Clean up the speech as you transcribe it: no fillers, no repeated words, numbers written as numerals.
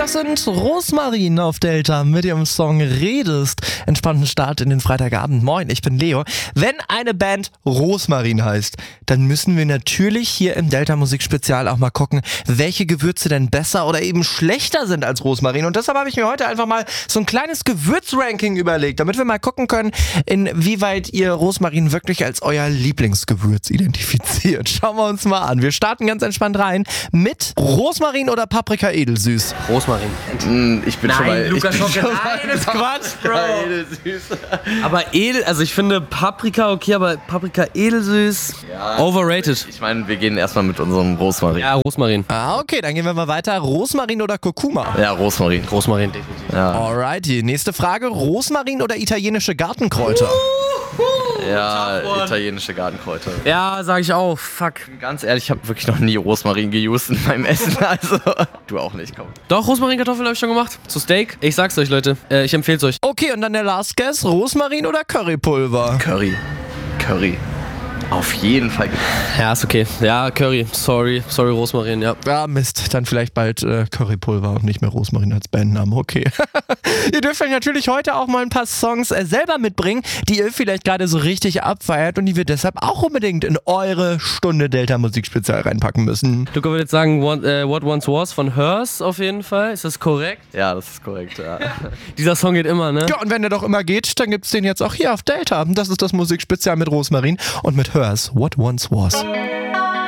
Das sind Rosmarin auf Delta mit ihrem Song Redest. Entspannten Start in den Freitagabend. Moin, ich bin Leo. Wenn eine Band Rosmarin heißt, dann müssen wir natürlich hier im Delta Musikspezial auch mal gucken, welche Gewürze denn besser oder eben schlechter sind als Rosmarin. Und deshalb habe ich mir heute einfach mal so ein kleines Gewürzranking überlegt, damit wir mal gucken können, inwieweit ihr Rosmarin wirklich als euer Lieblingsgewürz identifiziert. Schauen wir uns mal an. Wir starten ganz entspannt rein mit Rosmarin oder Paprika edelsüß. Rosmarin. Ich bin schon bei... Lukas Schocke, nein, das ist Quatsch, Bro. Edelsüß. Aber also ich finde Paprika okay, aber Paprika edelsüß, Ja, overrated. Ich meine, wir gehen erstmal mit unserem Rosmarin. Ja, Rosmarin. Okay, dann gehen wir mal weiter. Rosmarin oder Kurkuma? Ja, Rosmarin. Rosmarin, definitiv. Ja, Alrighty, nächste Frage. Rosmarin oder italienische Gartenkräuter? ja, italienische Gartenkräuter. Ja, sag ich auch. Fuck. Ganz ehrlich, ich habe wirklich noch nie Rosmarin geused in meinem Essen, also du auch nicht, komm. Doch, Rosmarinkartoffeln habe ich schon gemacht. Zu Steak. Ich sag's euch, Leute. Ich empfehle es euch. Okay, und dann der Last Guess. Rosmarin oder Currypulver? Curry. Auf jeden Fall. Ja, ist okay. Ja, Curry. Sorry, Rosmarin, ja. Ja, Mist. Dann vielleicht bald Currypulver und nicht mehr Rosmarin als Bandname. Okay. Ihr dürft euch natürlich heute auch mal ein paar Songs selber mitbringen, die ihr vielleicht gerade so richtig abfeiert und die wir deshalb auch unbedingt in eure Stunde Delta Musikspezial reinpacken müssen. Luca würde jetzt sagen, What Once Was von Hers auf jeden Fall. Ist das korrekt? Ja, das ist korrekt, ja. Dieser Song geht immer, ne? Ja, und wenn der doch immer geht, dann gibt's den jetzt auch hier auf Delta. Das ist das Musikspezial mit Rosmarin und mit Hers, What Once Was.